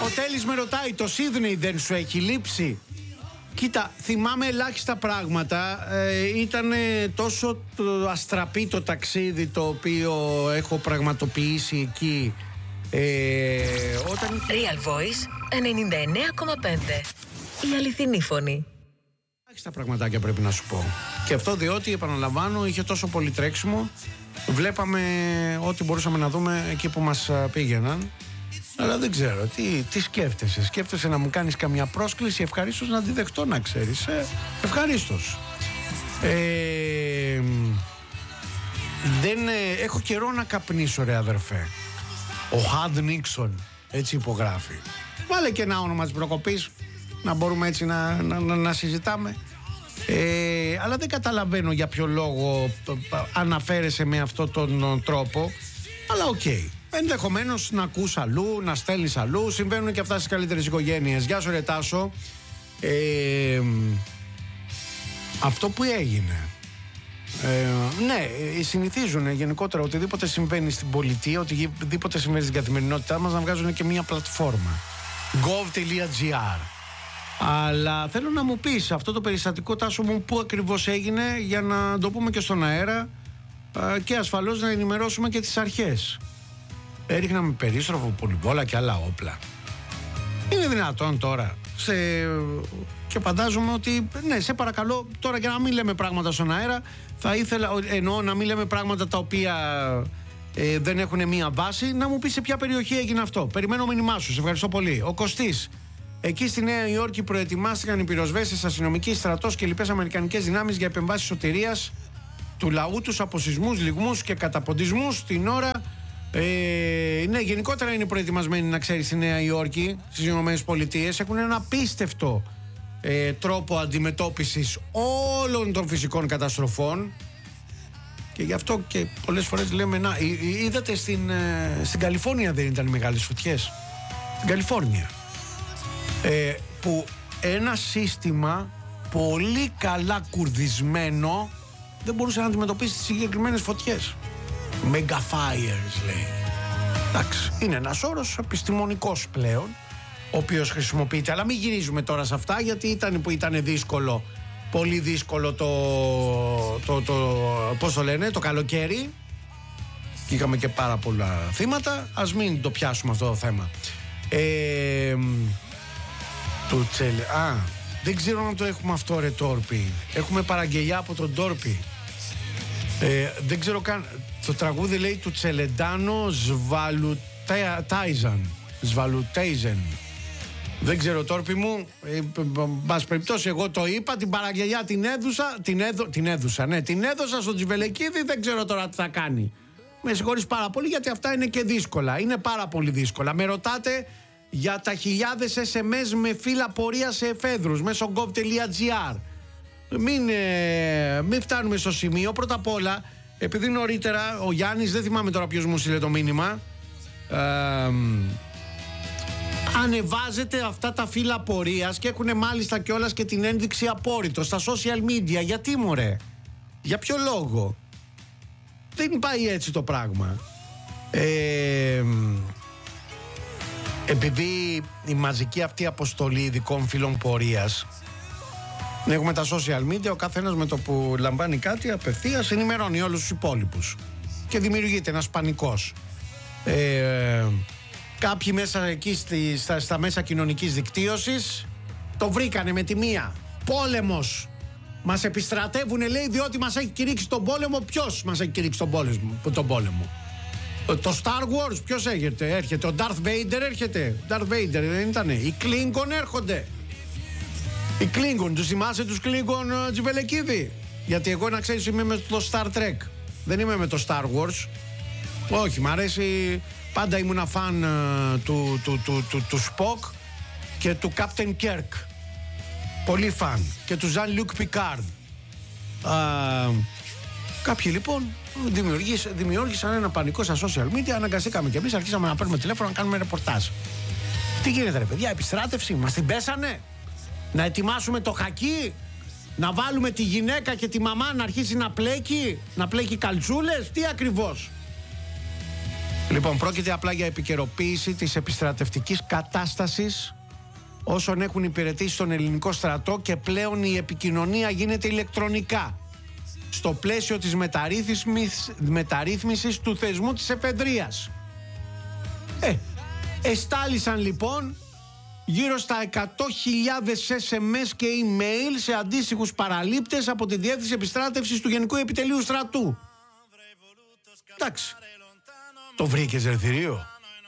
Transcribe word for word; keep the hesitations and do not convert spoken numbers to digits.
Ο Τέλης με ρωτάει, το Σίδνεϊ δεν σου έχει λείψει? Κοίτα, θυμάμαι ελάχιστα πράγματα. ε, Ήταν τόσο το αστραπή το ταξίδι το οποίο έχω πραγματοποιήσει εκεί, ε, όταν... Real Voice ενενήντα εννέα κόμμα πέντε. Η αληθινή φωνή. Ελάχιστα πραγματάκια πρέπει να σου πω. Και αυτό διότι, επαναλαμβάνω, είχε τόσο πολύ τρέξιμο. Βλέπαμε ό,τι μπορούσαμε να δούμε εκεί που μας πήγαιναν. Αλλά δεν ξέρω, τι, τι σκέφτεσαι? Σκέφτεσαι να μου κάνεις καμιά πρόσκληση? Ευχαρίστως να τη δεχτώ, να ξέρεις. ε, Ευχαρίστως. ε, Δεν ε, έχω καιρό να καπνίσω, ρε αδερφέ. Ο Χαντ Νίξον έτσι υπογράφει. Βάλε και ένα όνομα της προκοπής, να μπορούμε έτσι να, να, να, να συζητάμε. ε, Αλλά δεν καταλαβαίνω για ποιο λόγο αναφέρεσαι με αυτόν τον τρόπο. Αλλά οκ, okay. Ενδεχομένως να ακούς αλλού, να στέλνεις αλλού. Συμβαίνουν και αυτά στις καλύτερες οικογένειες. Γεια σου ρε Τάσο. ε, Αυτό που έγινε, ε, ναι, συνηθίζουν γενικότερα οτιδήποτε συμβαίνει στην πολιτεία, οτιδήποτε συμβαίνει στην καθημερινότητά μας, να βγάζουν και μια πλατφόρμα gov.gr. Αλλά θέλω να μου πεις αυτό το περιστατικό, Τάσο μου, πού ακριβώς έγινε, για να το πούμε και στον αέρα, και ασφαλώς να ενημερώσουμε και τις αρχές. Έριχναμε περίστροφο, πολυβόλα και άλλα όπλα. Είναι δυνατόν τώρα σε... Και φαντάζομαι ότι, ναι, σε παρακαλώ τώρα, για να μην λέμε πράγματα στον αέρα, θα ήθελα, εννοώ να μην λέμε πράγματα τα οποία ε, δεν έχουν μία βάση, να μου πεις σε ποια περιοχή έγινε αυτό. Περιμένω μήνυμά σου, σε ευχαριστώ πολύ. Ο Κωστής. Εκεί στη Νέα Υόρκη προετοιμάστηκαν οι πυροσβέστες, αστυνομικοί, στρατός και λοιπές αμερικανικές δυνάμεις για επεμβάσεις σωτηρίας του λαού τους από σεισμούς, λιγμούς και καταποντισμούς την ώρα. Ε, ναι, γενικότερα είναι προετοιμασμένοι, να ξέρεις, στη Νέα Υόρκη, στις Ηνωμένες Πολιτείες. Έχουν ένα απίστευτο ε, τρόπο αντιμετώπισης όλων των φυσικών καταστροφών. Και γι' αυτό και πολλές φορές λέμε, να, είδατε στην, ε, στην Καλιφόρνια δεν ήταν μεγάλες φωτιές? Στην Καλιφόρνια. Ε, που ένα σύστημα πολύ καλά κουρδισμένο δεν μπορούσε να αντιμετωπίσει τις συγκεκριμένες φωτιές. Mega fires, λέει. Εντάξει, είναι ένας όρος επιστημονικός πλέον, ο οποίος χρησιμοποιείται. Αλλά μην γυρίζουμε τώρα σε αυτά, γιατί ήταν που ήταν δύσκολο, πολύ δύσκολο το, το, το, πώς το λένε, το καλοκαίρι. Και είχαμε και πάρα πολλά θύματα. Ας μην το πιάσουμε αυτό το θέμα. Ε, το τσελε... Α, δεν ξέρω αν το έχουμε αυτό, ρε Τόρπι. Έχουμε παραγγελιά από τον Τόρπι. Ε, δεν ξέρω καν. Το τραγούδι λέει του Τσελεντάνο Σβαλουτάιζαν. Σβαλουτέιζεν. Δεν ξέρω, Τόρπι μου. Ε, μπας περιπτώσει, εγώ το είπα. Την παραγγελιά την έδωσα. Την, έδω, την έδωσα, ναι. Την έδωσα στον Τζιβελεκίδη. Δεν ξέρω τώρα τι θα κάνει. Με συγχωρείς πάρα πολύ, γιατί αυτά είναι και δύσκολα. Είναι πάρα πολύ δύσκολα. Με ρωτάτε για τα χιλιάδες ες εμ ες με φύλλα πορεία σε εφέδρους μέσω gov.gr. Μην, ε, μην φτάνουμε στο σημείο. Πρώτα απ' όλα, επειδή νωρίτερα ο Γιάννης, δεν θυμάμαι τώρα ποιος μου στείλε το μήνυμα, ε, ανεβάζετε αυτά τα φύλλα πορείας και έχουν μάλιστα κιόλας και την ένδειξη απόρριτο στα social media. Γιατί, μωρέ? Για ποιο λόγο? Δεν πάει έτσι το πράγμα. Ε, επειδή η μαζική αυτή αποστολή ειδικών φύλων πορείας, έχουμε τα social media, ο καθένας με το που λαμβάνει κάτι απευθείας ενημερώνει όλους τους υπόλοιπους και δημιουργείται ένας πανικός. Ε, κάποιοι μέσα εκεί στη, στα, στα μέσα κοινωνικής δικτύωσης το βρήκανε με τη μία. Πόλεμος. Μας επιστρατεύουνε, λέει, διότι μας έχει κηρύξει τον πόλεμο. Ποιος μας έχει κηρύξει τον πόλεμο? Τον πόλεμο. Το Star Wars, ποιος έρχεται? Έρχεται. Ο Darth Vader έρχεται. Darth Vader δεν ήτανε? Οι Klingon έρχονται. Οι Klingon, τους θυμάσαι τους Klingon, Τζιβελεκίδη? Γιατί εγώ, να ξέρεις, είμαι με το Star Trek. Δεν είμαι με το Star Wars. Όχι, μ' αρέσει. Πάντα ήμουν φαν uh, του, του, του, του, του Spock και του Captain Kirk. Πολύ φαν. Και του Jean-Luc Picard. Uh, κάποιοι λοιπόν δημιούργησαν ένα πανικό στα social media. Αναγκαστήκαμε κι εμείς, αρχίσαμε να παίρνουμε τηλέφωνο, να κάνουμε ρεπορτάζ. Τι γίνεται, ρε παιδιά, επιστράτευση? Μας την πέσανε? Να ετοιμάσουμε το χακί? Να βάλουμε τη γυναίκα και τη μαμά να αρχίσει να πλέκει? Να πλέκει καλτσούλες? Τι ακριβώς? Λοιπόν, πρόκειται απλά για επικαιροποίηση της επιστρατευτικής κατάστασης όσων έχουν υπηρετήσει στον ελληνικό στρατό και πλέον η επικοινωνία γίνεται ηλεκτρονικά στο πλαίσιο της μεταρρύθμισης, μεταρρύθμισης του θεσμού της εφεδρείας. Ε, εστάλησαν λοιπόν γύρω στα εκατό χιλιάδες ες εμ ες και email σε αντίστοιχους παραλήπτες από τη Διεύθυνση Επιστράτευσης του Γενικού Επιτελείου Στρατού. Εντάξει, το βρήκες ρε θηρίο?